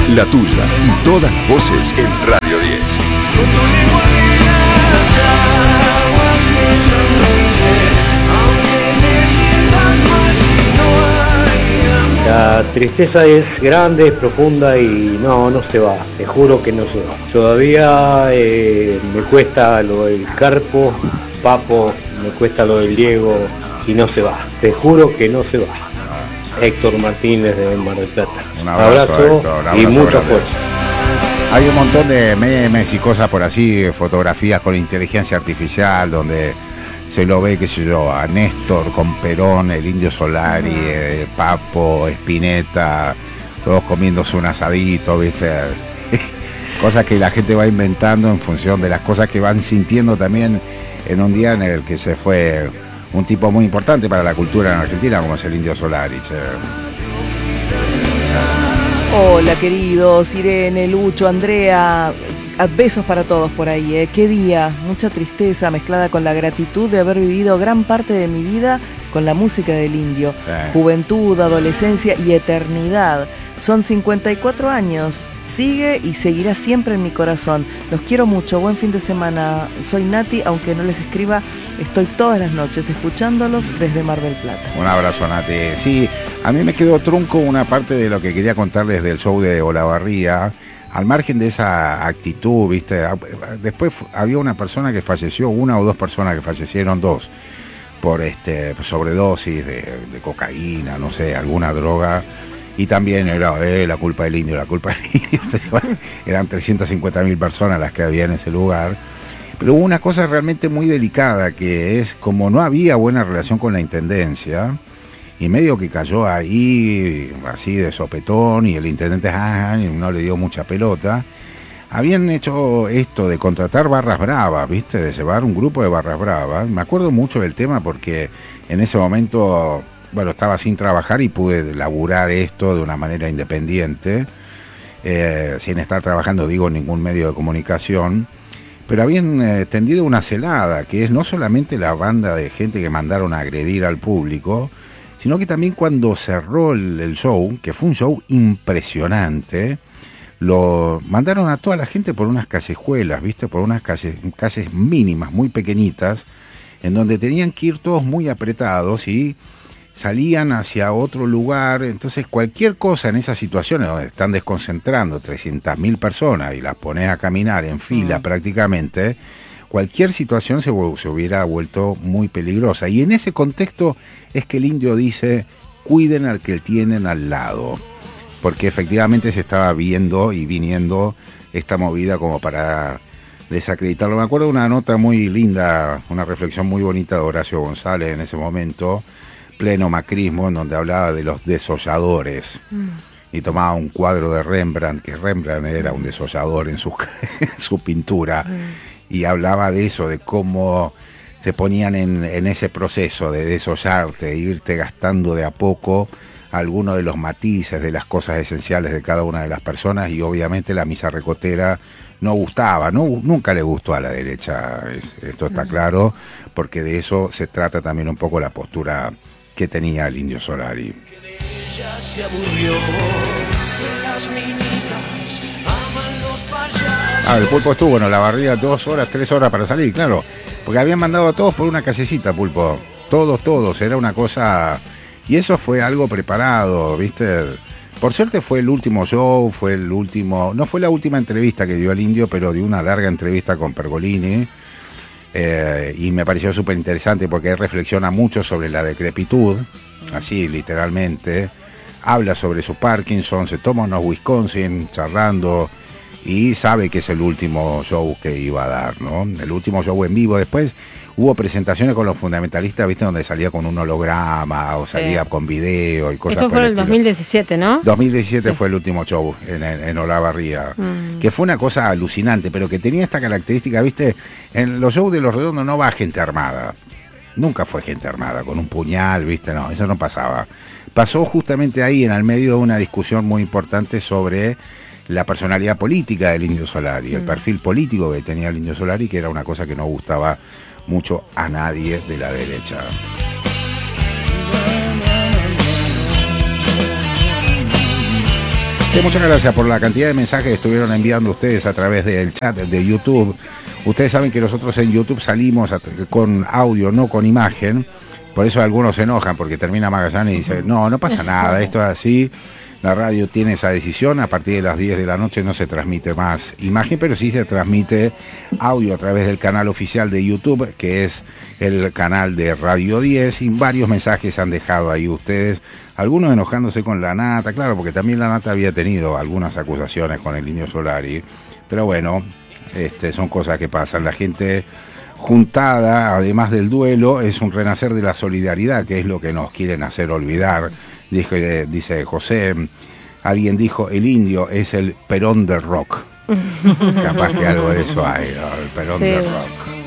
la tuya y todas las voces en Radio 10. La tristeza es grande, es profunda y no se va, te juro que no se va. Todavía me cuesta lo del Carpo, Papo, me cuesta lo del Diego y no se va, te juro que no se va. Héctor Martínez de Mar del Plata. Un abrazo, Héctor, un abrazo y mucha grande. fuerza. Hay un montón de memes y cosas por así, fotografías con inteligencia artificial, donde se lo ve, qué sé yo, a Néstor con Perón, el Indio Solari, Papo, Spinetta, todos comiéndose un asadito, ¿viste? Cosas que la gente va inventando en función de las cosas que van sintiendo también en un día en el que se fue un tipo muy importante para la cultura en Argentina, como es el Indio Solari. Hola queridos, Irene, Lucho, Andrea, besos para todos por ahí, qué día, mucha tristeza mezclada con la gratitud de haber vivido gran parte de mi vida con la música del Indio, juventud, adolescencia y eternidad. Son 54 años, sigue y seguirá siempre en mi corazón. Los quiero mucho, buen fin de semana. Soy Nati, aunque no les escriba, estoy todas las noches escuchándolos desde Mar del Plata. Un abrazo, Nati. Sí, a mí me quedó trunco una parte de lo que quería contarles del show de Olavarría. Al margen de esa actitud, ¿viste? Después había una persona que falleció, una o dos personas que fallecieron, dos, por sobredosis de cocaína, no sé, alguna droga. Y también era la culpa del Indio, la culpa del Indio. Eran 350.000 personas las que había en ese lugar. Pero hubo una cosa realmente muy delicada, que es como no había buena relación con la intendencia, y medio que cayó ahí así de sopetón, y el intendente no le dio mucha pelota. Habían hecho esto de contratar barras bravas, ¿viste? De llevar un grupo de barras bravas. Me acuerdo mucho del tema porque en ese momento, bueno, estaba sin trabajar y pude laburar esto de una manera independiente, sin estar trabajando, digo, en ningún medio de comunicación. Pero habían tendido una celada, que es no solamente la banda de gente que mandaron a agredir al público, sino que también cuando cerró el show, que fue un show impresionante, lo mandaron a toda la gente por unas callejuelas, ¿viste? Por unas calles mínimas, muy pequeñitas, en donde tenían que ir todos muy apretados y salían hacia otro lugar. Entonces cualquier cosa en esas situaciones donde están desconcentrando 300.000 personas y las pones a caminar en fila prácticamente, cualquier situación se hubiera vuelto muy peligrosa. Y en ese contexto es que el Indio dice: cuiden al que tienen al lado, porque efectivamente se estaba viendo y viniendo esta movida como para desacreditarlo. Me acuerdo de una nota muy linda, una reflexión muy bonita de Horacio González en ese momento, pleno macrismo, en donde hablaba de los desolladores. Y tomaba un cuadro de Rembrandt, que Rembrandt era un desollador en su pintura, y hablaba de eso, de cómo se ponían en ese proceso de desollarte, de irte gastando de a poco algunos de los matices de las cosas esenciales de cada una de las personas. Y obviamente la misa recotera no gustaba, nunca le gustó a la derecha, esto está claro, porque de eso se trata también un poco la postura que tenía el Indio Solari. El Pulpo estuvo en Olavarría 2 horas, 3 horas para salir, claro, porque habían mandado a todos por una callecita, Pulpo, todos, era una cosa, y eso fue algo preparado, ¿viste? Por suerte fue el último show, no fue la última entrevista que dio el Indio, pero dio una larga entrevista con Pergolini, y me pareció súper interesante porque él reflexiona mucho sobre la decrepitud, así literalmente, habla sobre su Parkinson, se toma unos Wisconsin charlando, y sabe que es el último show que iba a dar, ¿no? El último show en vivo. Después hubo presentaciones con los fundamentalistas, ¿viste? Donde salía con un holograma o salía con video y cosas. Esto fue en el 2017, ¿no? 2017 fue el último show en Olavarría, que fue una cosa alucinante, pero que tenía esta característica, ¿viste? En los shows de Los Redondos no va gente armada. Nunca fue gente armada, con un puñal, ¿viste? No, eso no pasaba. Pasó justamente ahí, en el medio de una discusión muy importante sobre la personalidad política del Indio Solari, el perfil político que tenía el Indio Solari, que era una cosa que no gustaba mucho a nadie de la derecha. Muchas gracias por la cantidad de mensajes que estuvieron enviando ustedes a través del chat de YouTube. Ustedes saben que nosotros en YouTube salimos con audio, no con imagen. Por eso algunos se enojan porque termina Magallanes y dicen, no pasa nada, esto es así. La radio tiene esa decisión, a partir de las 10 de la noche no se transmite más imagen, pero sí se transmite audio a través del canal oficial de YouTube, que es el canal de Radio 10, y varios mensajes han dejado ahí ustedes, algunos enojándose con la Nata, claro, porque también la Nata había tenido algunas acusaciones con el Indio Solari, pero bueno, son cosas que pasan. La gente juntada, además del duelo, es un renacer de la solidaridad, que es lo que nos quieren hacer olvidar. Dice José, alguien dijo, el Indio es el Perón del rock. Capaz que algo de eso hay, ¿no? El Perón del rock.